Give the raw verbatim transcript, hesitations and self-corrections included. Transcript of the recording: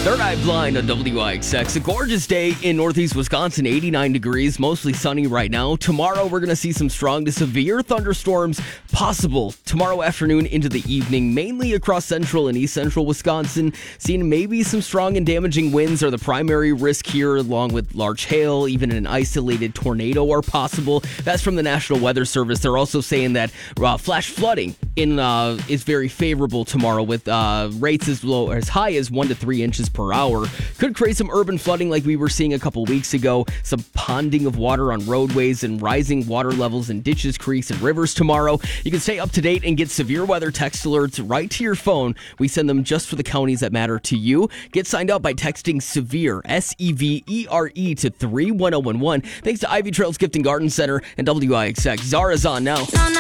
Third Eye Blind on W I X X. A gorgeous day in northeast Wisconsin, eighty-nine degrees, mostly sunny right now. Tomorrow, we're going to see some strong to severe thunderstorms possible tomorrow afternoon into the evening, mainly across central and east central Wisconsin. Seeing maybe some strong and damaging winds are the primary risk here, along with large hail, even an isolated tornado are possible. That's from the National Weather Service. They're also saying that uh, flash flooding in uh, is very favorable tomorrow, with uh, rates as low as high as one to three inches per hour. Could create some urban flooding like we were seeing a couple weeks ago, some ponding of water on roadways and rising water levels in ditches, creeks, and rivers tomorrow. You can stay up to date and get severe weather text alerts right to your phone. We send them just for the counties that matter to you. Get signed up by texting SEVERE, S E V E R E, to three one zero one one. Thanks to Ivy Trails Gift and Garden Center and W I X X. Zara's on now.